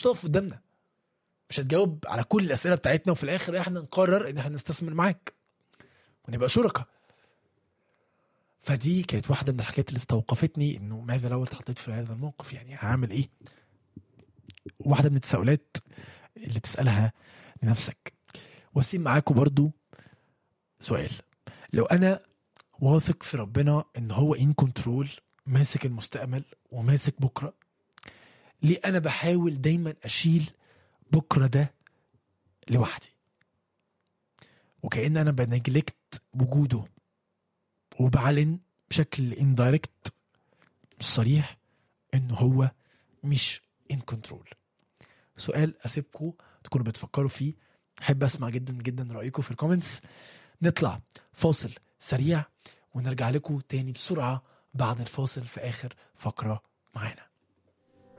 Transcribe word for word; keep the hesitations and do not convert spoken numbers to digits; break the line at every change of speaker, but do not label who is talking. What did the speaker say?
تقف قدامنا، مش هتجاوب على كل الاسئله بتاعتنا، وفي الاخر احنا نقرر ان احنا نستثمر معاك ونبقى شركاء. فدي كانت واحده من الحاجات اللي استوقفتني، انه ماذا لو اتحطيت في هذا الموقف، يعني هعمل ايه. واحده من التساؤلات اللي تسالها لنفسك. واسيب معاكم برضو سؤال، لو انا واثق في ربنا ان هو ان كنترول، ماسك المستقبل وماسك بكره، ليه انا بحاول دايما اشيل بكره ده لوحدي، وكأن انا بنجلكت وجوده، وبعلن بشكل اندايركت مش صريح انه هو مش ان كنترول. سؤال اسيبكم تكونوا بتفكروا فيه، احب اسمع جدا جدا رايكم في الكومنتس. نطلع فاصل سريع ونرجع لكم تاني بسرعه بعد الفاصل في اخر فقره معانا.